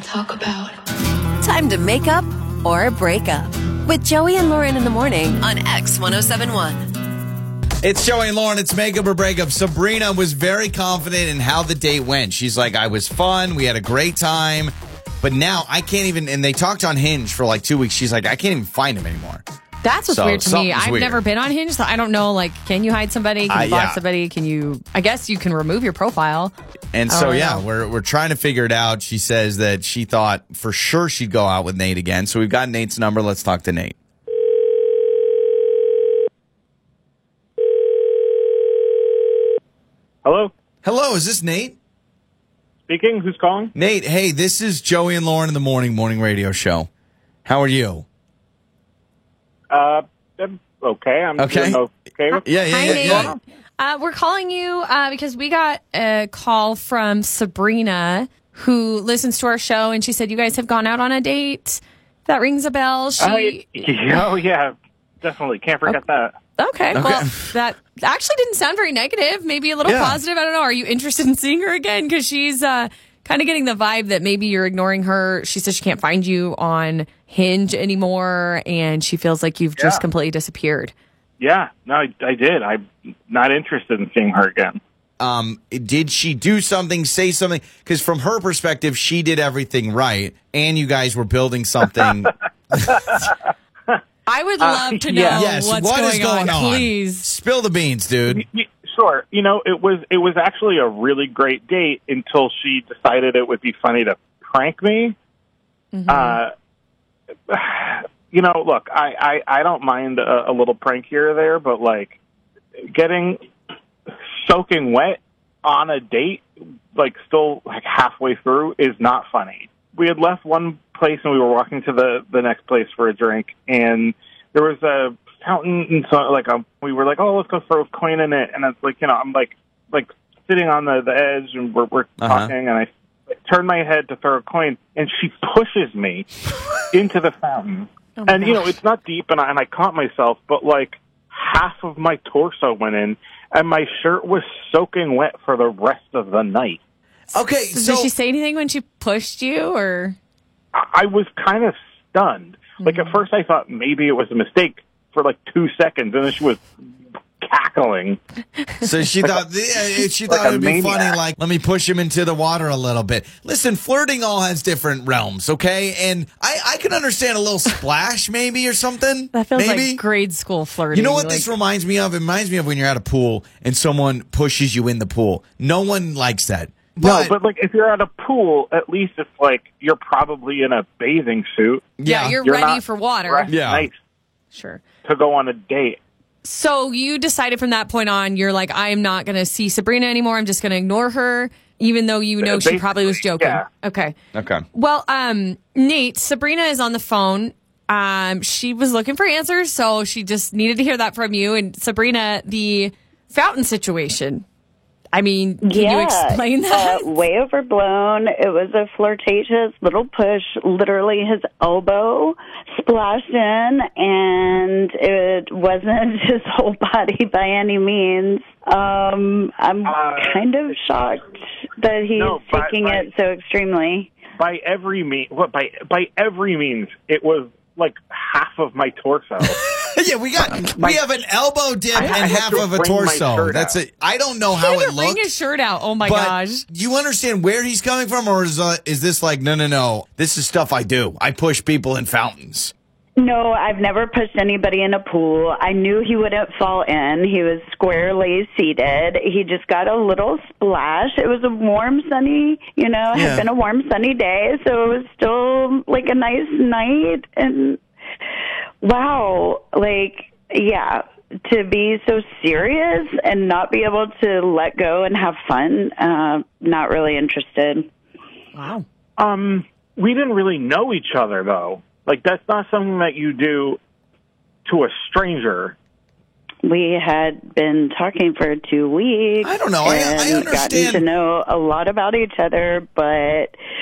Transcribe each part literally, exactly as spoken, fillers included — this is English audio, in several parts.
talk about. Time to make up or break up with Joey and Lauren in the morning on X one oh seven one. It's Joey and Lauren. It's Makeup or Breakup. Sabrina was very confident in how the date went. She's like, I was fun. We had a great time. But now I can't even, and they talked on Hinge for like two weeks. She's like, I can't even find him anymore. That's what's So, weird to me. something's I've weird. never been on Hinge, so I don't know, like, can you hide somebody? Can you Uh, block yeah. somebody? Can you, I guess you can remove your profile. And I so, don't yeah, know. we're we're trying to figure it out. She says that she thought for sure she'd go out with Nate again. So we've got Nate's number. Let's talk to Nate. Hello? Hello, is this Nate? Speaking? Who's calling? Nate, hey, this is Joey and Lauren in the morning morning radio show. How are you? Uh, I'm okay. I'm Okay. doing okay. with- Yeah, yeah, Hi, yeah, Nate. yeah. Uh, we're calling you uh, because we got a call from Sabrina, who listens to our show, and she said you guys have gone out on a date. That rings a bell. She, Oh, yeah, oh, yeah. Definitely. Can't forget that. Okay, Okay. well, that actually didn't sound very negative. Maybe a little Yeah. positive. I don't know. Are you interested in seeing her again? Because she's uh, kind of getting the vibe that maybe you're ignoring her. She says she can't find you on Hinge anymore, and she feels like you've just Yeah. completely disappeared. Yeah. No, I, I did. I'm not interested in seeing her again. Um, did she do something, say something? Because from her perspective, she did everything right, and you guys were building something. I would love to know yeah. yes, what's what going, is going on? Please. Spill the beans, dude. Y- y- Sure. You know, it was it was actually a really great date until she decided it would be funny to prank me. Mm-hmm. Uh, you know, look, I, I, I don't mind a, a little prank here or there, but like getting soaking wet on a date, like still like halfway through, is not funny. We had left one place and we were walking to the, the next place for a drink, and there was a fountain, and so like um, we were like, oh, let's go throw a coin in it, and it's like, you know, I'm like like sitting on the, the edge, and we're, we're Uh-huh. talking, and I turn my head to throw a coin, and she pushes me into the fountain. Oh my and, you know, gosh. it's not deep, and I, and I caught myself, but, like, half of my torso went in, and my shirt was soaking wet for the rest of the night. Okay, So, so did she say anything when she pushed you, or? I, I was kind of stunned. Like, Mm-hmm. at first I thought maybe it was a mistake for, like, two seconds, and then she was cackling. so she thought yeah, she like thought a it would be maniac. funny. Like, let me push him into the water a little bit. Listen, flirting all has different realms, okay? And I, I can understand a little splash, maybe or something. That feels maybe. like grade school flirting. You know what like, this reminds me of? It reminds me of when you're at a pool and someone pushes you in the pool. No one likes that. No, but, like, if you're at a pool, at least it's like you're probably in a bathing suit. Yeah, you're, You're ready not for water. dressed Yeah. nice Sure. to go on a date. So you decided from that point on, you're like, I am not going to see Sabrina anymore. I'm just going to ignore her, even though you know she probably was joking. yeah. Okay. Okay. Well, um, Nate, Sabrina is on the phone. Um, she was looking for answers, so she just needed to hear that from you. And Sabrina, the fountain situation. I mean, can yeah, you explain that? Uh, way overblown. It was a flirtatious little push. Literally, his elbow splashed in, and it wasn't his whole body by any means. Um, I'm Uh, kind of shocked that he's no, but- taking but- it so extremely. By every mean, what by by every means, it was like half of my torso. yeah, we got we have an elbow dip I- I and had half to of a wring my torso. shirt That's out. it. I don't know He how had it to wring looked. his shirt out. Oh my but gosh. you understand where he's coming from, or is uh, is this like no, no, no? This is stuff I do. I push people in fountains. No, I've never pushed anybody in a pool. I knew he wouldn't fall in. He was squarely seated. He just got a little splash. It was a warm, sunny, you know, Yeah. had been a warm, sunny day, so it was still like a nice night. And wow, like, yeah, to be so serious and not be able to let go and have fun, uh, not really interested. Wow. Um, we didn't really know each other, though. Like, that's not something that you do to a stranger. We had been talking for two weeks. I don't know. I- I and understand. gotten to know a lot about each other, but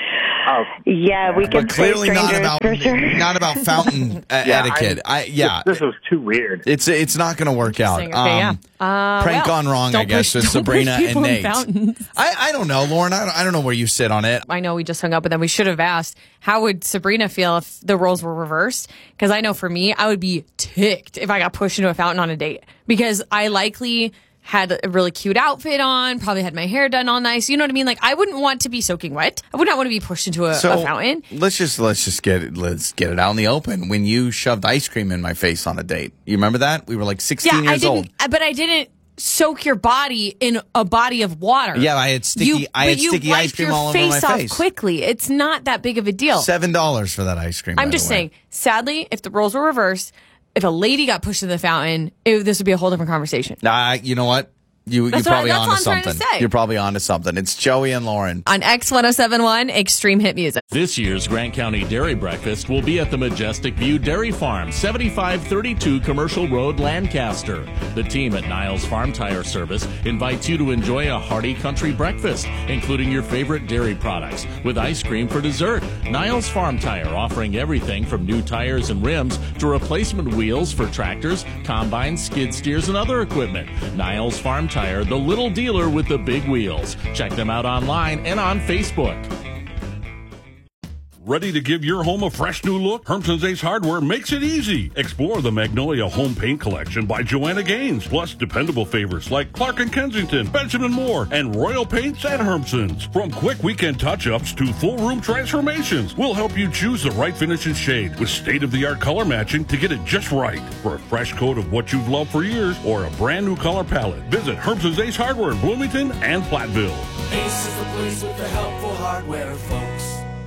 Oh, Yeah, we can But stay clearly not strangers about for sure. not about fountain uh, Yeah, etiquette. I, I- yeah, this, this was too weird. it's it's not going to work out. Okay, yeah. Uh, prank well, gone wrong, I don't guess, push- with don't push Sabrina and people in Nate. fountains. I, I don't know, Lauren. I don't, I don't know where you sit on it. I know we just hung up, but then we should have asked, how would Sabrina feel if the roles were reversed? Because I know for me, I would be ticked if I got pushed into a fountain on a date, because I likely had a really cute outfit on, probably had my hair done all nice. You know what I mean? Like, I wouldn't want to be soaking wet. I would not want to be pushed into a, So a fountain. let's just let's just get it let's get it out in the open. When you shoved ice cream in my face on a date, you remember that? We were like sixteen Yeah, I years old. didn't, but I didn't soak your body in a body of water. Yeah, I had sticky- You, I but had you sticky ice wiped cream your all over my face off face. quickly. It's not that big of a deal. Seven dollars for that ice cream. I'm by just the way. saying, sadly, if the roles were reversed, if a lady got pushed in the fountain, it, this would be a whole different conversation. Nah, you know what? You, you're That's what- probably that's onto what I'm trying to something. say. You're probably onto something. It's Joey and Lauren. On X ten seventy-one, Extreme Hit Music. This year's Grant County Dairy Breakfast will be at the Majestic View Dairy Farm, seventy-five thirty-two Commercial Road, Lancaster. The team at Niles Farm Tire Service invites you to enjoy a hearty country breakfast, including your favorite dairy products, with ice cream for dessert. Niles Farm Tire offering everything from new tires and rims to replacement wheels for tractors, combines, skid steers, and other equipment. Niles Farm Tire, the little dealer with the big wheels. Check them out online and on Facebook. Ready to give your home a fresh new look? Hermson's Ace Hardware makes it easy. Explore the Magnolia Home Paint Collection by Joanna Gaines, plus dependable favorites like Clark and Kensington, Benjamin Moore, and Royal Paints at Hermson's. From quick weekend touch-ups to full room transformations, we'll help you choose the right finish and shade with state-of-the-art color matching to get it just right. For a fresh coat of what you've loved for years or a brand new color palette, visit Hermson's Ace Hardware in Bloomington and Platteville. Ace is the place with the helpful hardware, folks.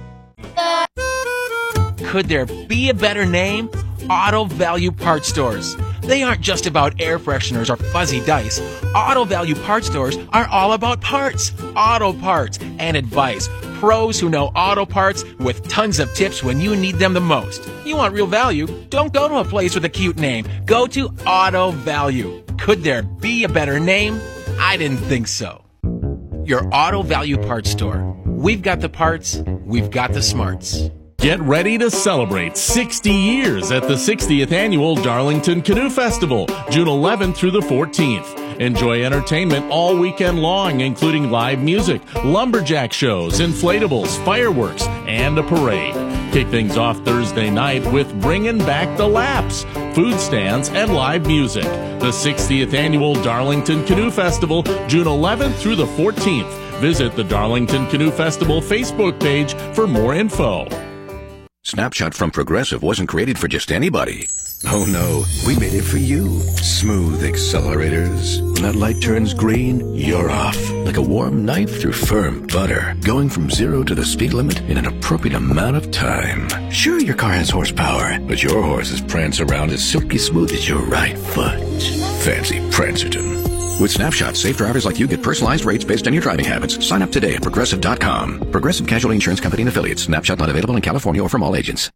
Could there be a better name? Auto Value Parts Stores. They aren't just about air fresheners or fuzzy dice. Auto Value Parts Stores are all about parts, auto parts, and advice. Pros who know auto parts with tons of tips when you need them the most. You want real value? Don't go to a place with a cute name. Go to Auto Value. Could there be a better name? I didn't think so. Your Auto Value Parts Store. We've got the parts, we've got the smarts. Get ready to celebrate sixty years at the sixtieth Annual Darlington Canoe Festival, June eleventh through the fourteenth. Enjoy entertainment all weekend long, including live music, lumberjack shows, inflatables, fireworks, and a parade. Kick things off Thursday night with Bringing Back the Laps, food stands, and live music. The sixtieth Annual Darlington Canoe Festival, June eleventh through the fourteenth. Visit the Darlington Canoe Festival Facebook page for more info. Snapshot from Progressive wasn't created for just anybody. Oh no, we made it for you. Smooth accelerators. When that light turns green, you're off. Like a warm knife through firm butter. Going from zero to the speed limit in an appropriate amount of time. Sure, your car has horsepower, but your horses prance around as silky smooth as your right foot. Fancy Prancerton. With Snapshot, safe drivers like you get personalized rates based on your driving habits. Sign up today at Progressive dot com. Progressive Casualty Insurance Company and Affiliates. Snapshot not available in California or from all agents.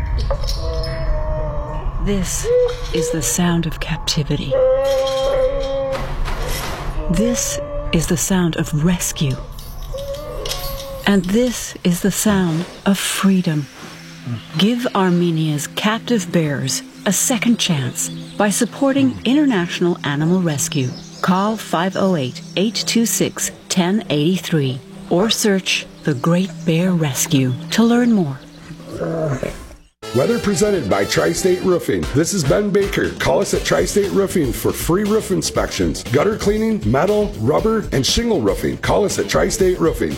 This is the sound of captivity. This is the sound of rescue. And this is the sound of freedom. Give Armenia's captive bears a second chance by supporting International Animal Rescue. Call five oh eight, eight two six, one oh eight three or search The Great Bear Rescue to learn more. Weather presented by Tri-State Roofing. This is Ben Baker. Call us at Tri-State Roofing for free roof inspections, gutter cleaning, metal, rubber, and shingle roofing. Call us at Tri-State Roofing.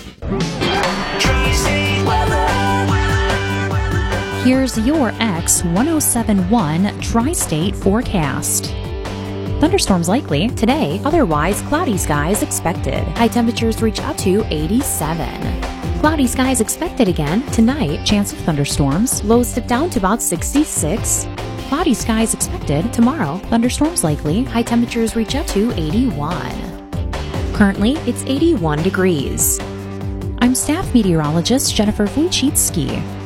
Here's your X ten seventy-one Tri-State forecast. Thunderstorms likely today, otherwise cloudy skies expected. High temperatures reach up to eighty-seven. Cloudy skies expected again tonight, chance of thunderstorms. Lows dip down to about sixty-six. Cloudy skies expected tomorrow, thunderstorms likely. High temperatures reach up to eighty-one. Currently, it's eighty-one degrees. I'm staff meteorologist Jennifer Wojcicki.